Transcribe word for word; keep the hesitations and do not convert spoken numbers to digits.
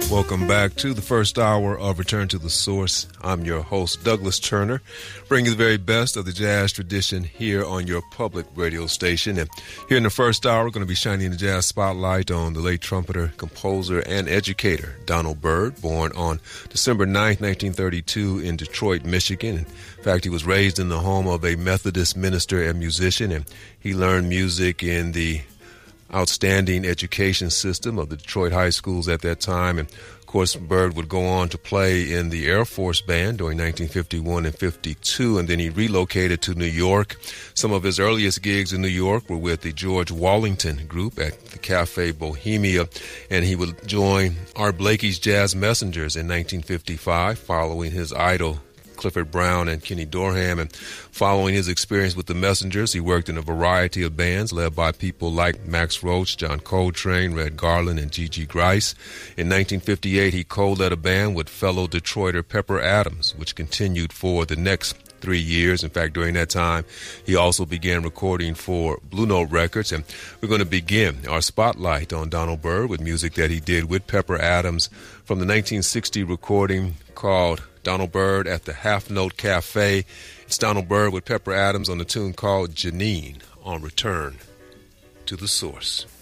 Welcome back to the first hour of Return to the Source. I'm your host, Douglas Turner, bringing the very best of the jazz tradition here on your public radio station. And here in the first hour, we're going to be shining the jazz spotlight on the late trumpeter, composer, and educator Donald Byrd, born on December ninth, nineteen thirty-two in Detroit, Michigan. In fact, he was raised in the home of a Methodist minister and musician, and he learned music in the outstanding education system of the Detroit high schools at that time. And of course, Byrd would go on to play in the Air Force Band during nineteen fifty-one and fifty-two, and then he relocated to New York. Some of his earliest gigs in New York were with the George Wallington Group at the Cafe Bohemia, and he would join Art Blakey's Jazz Messengers in nineteen fifty-five, following his idol Clifford Brown and Kenny Dorham. And following his experience with the Messengers, he worked in a variety of bands led by people like Max Roach, John Coltrane, Red Garland, and Gigi Grice. In nineteen fifty-eight, he co-led a band with fellow Detroiter Pepper Adams, which continued for the next three years. In fact, during that time, he also began recording for Blue Note Records. And we're going to begin our spotlight on Donald Byrd with music that he did with Pepper Adams from the nineteen sixty recording called Donald Byrd at the Half Note Cafe. It's Donald Byrd with Pepper Adams on the tune called Janine on Return to the Source.